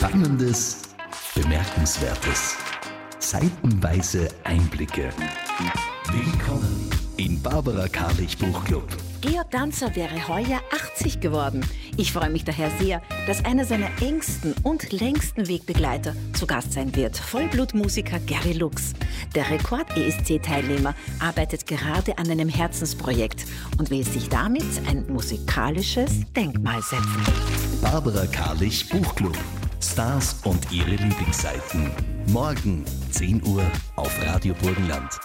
Spannendes, Bemerkenswertes, seitenweise Einblicke. Willkommen im Barbara Karlich Buchclub. Georg Danzer wäre heuer 80 geworden. Ich freue mich daher sehr, dass einer seiner engsten und längsten Wegbegleiter zu Gast sein wird. Vollblutmusiker Gary Lux. Der Rekord-ESC-Teilnehmer arbeitet gerade an einem Herzensprojekt und will sich damit ein musikalisches Denkmal setzen. Barbara Karlich Buchclub. Stars und ihre Lieblingsseiten. Morgen 10 Uhr auf Radio Burgenland.